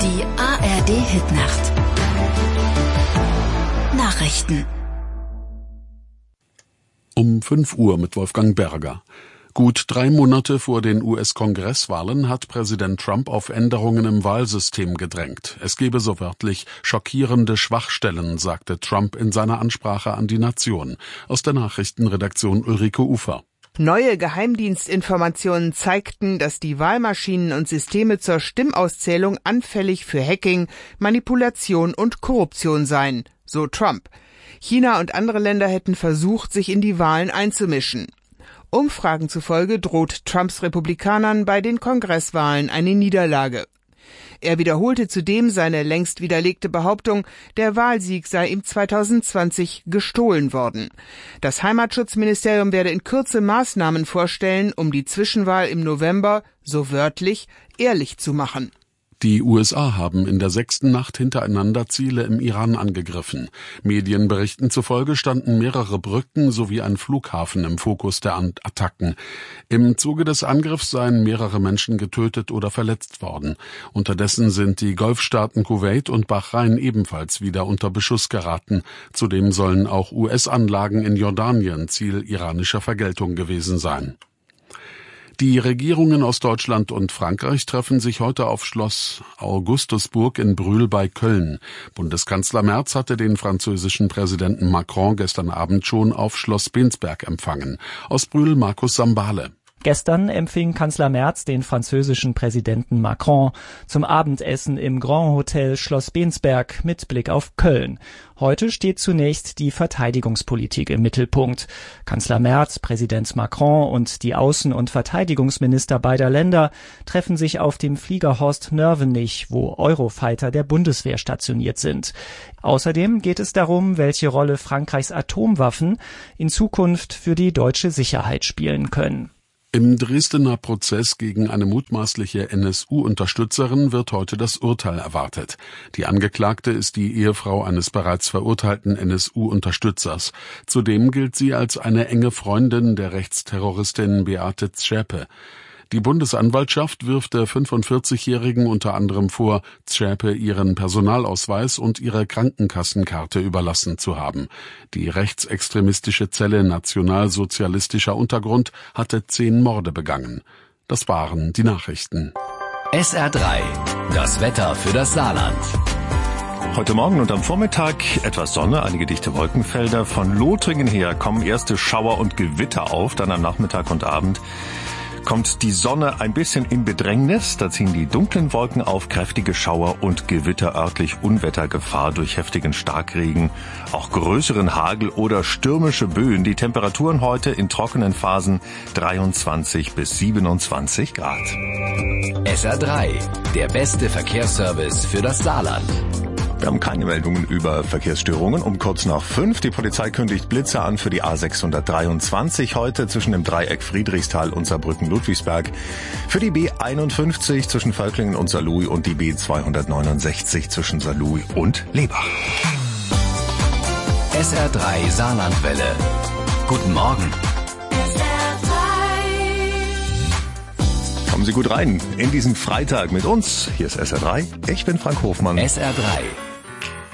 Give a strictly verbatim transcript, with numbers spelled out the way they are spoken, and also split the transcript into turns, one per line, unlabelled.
Die A R D-Hitnacht. Nachrichten.
Um fünf Uhr mit Wolfgang Berger. Gut drei Monate vor den U S-Kongresswahlen hat Präsident Trump auf Änderungen im Wahlsystem gedrängt. Es gebe so wörtlich schockierende Schwachstellen, sagte Trump in seiner Ansprache an die Nation. Aus der Nachrichtenredaktion Ulrike Ufer.
Neue Geheimdienstinformationen zeigten, dass die Wahlmaschinen und Systeme zur Stimmauszählung anfällig für Hacking, Manipulation und Korruption seien, so Trump. China und andere Länder hätten versucht, sich in die Wahlen einzumischen. Umfragen zufolge droht Trumps Republikanern bei den Kongresswahlen eine Niederlage. Er wiederholte zudem seine längst widerlegte Behauptung, der Wahlsieg sei ihm zweitausendzwanzig gestohlen worden. Das Heimatschutzministerium werde in Kürze Maßnahmen vorstellen, um die Zwischenwahl im November, so wörtlich, ehrlich zu machen.
Die U S A haben in der sechsten Nacht hintereinander Ziele im Iran angegriffen. Medienberichten zufolge standen mehrere Brücken sowie ein Flughafen im Fokus der Attacken. Im Zuge des Angriffs seien mehrere Menschen getötet oder verletzt worden. Unterdessen sind die Golfstaaten Kuwait und Bahrain ebenfalls wieder unter Beschuss geraten. Zudem sollen auch U S-Anlagen in Jordanien Ziel iranischer Vergeltung gewesen sein. Die Regierungen aus Deutschland und Frankreich treffen sich heute auf Schloss Augustusburg in Brühl bei Köln. Bundeskanzler Merz hatte den französischen Präsidenten Macron gestern Abend schon auf Schloss Bensberg empfangen. Aus Brühl Markus Sambale.
Gestern empfing Kanzler Merz den französischen Präsidenten Macron zum Abendessen im Grand Hotel Schloss Bensberg mit Blick auf Köln. Heute steht zunächst die Verteidigungspolitik im Mittelpunkt. Kanzler Merz, Präsident Macron und die Außen- und Verteidigungsminister beider Länder treffen sich auf dem Flieger Horst Nörvenich, wo Eurofighter der Bundeswehr stationiert sind. Außerdem geht es darum, welche Rolle Frankreichs Atomwaffen in Zukunft für die deutsche Sicherheit spielen können.
Im Dresdner Prozess gegen eine mutmaßliche N S U-Unterstützerin wird heute das Urteil erwartet. Die Angeklagte ist die Ehefrau eines bereits verurteilten N S U-Unterstützers. Zudem gilt sie als eine enge Freundin der Rechtsterroristin Beate Zschäpe. Die Bundesanwaltschaft wirft der fünfundvierzigjährigen unter anderem vor, Zschäpe ihren Personalausweis und ihre Krankenkassenkarte überlassen zu haben. Die rechtsextremistische Zelle Nationalsozialistischer Untergrund hatte zehn Morde begangen. Das waren die Nachrichten.
S R drei, das Wetter für das Saarland.
Heute Morgen und am Vormittag etwas Sonne, einige dichte Wolkenfelder. Von Lothringen her kommen erste Schauer und Gewitter auf, dann am Nachmittag und Abend kommt die Sonne ein bisschen in Bedrängnis. Da ziehen die dunklen Wolken auf, kräftige Schauer und Gewitter, örtlich Unwettergefahr durch heftigen Starkregen, auch größeren Hagel oder stürmische Böen. Die Temperaturen heute in trockenen Phasen dreiundzwanzig bis siebenundzwanzig Grad.
S R drei, der beste Verkehrsservice für das Saarland.
Wir haben keine Meldungen über Verkehrsstörungen. Um kurz nach fünf. Die Polizei kündigt Blitze an für die A sechshundertdreiundzwanzig heute zwischen dem Dreieck Friedrichsthal und Saarbrücken-Ludwigsberg. Für die B einundfünfzig zwischen Völklingen und Saarlouis und die B zweihundertneunundsechzig zwischen Saarlouis und Lebach.
S R drei Saarlandwelle. Guten Morgen.
Kommen Sie gut rein in diesen Freitag mit uns. Hier ist S R drei. Ich bin Frank Hofmann.
S R drei.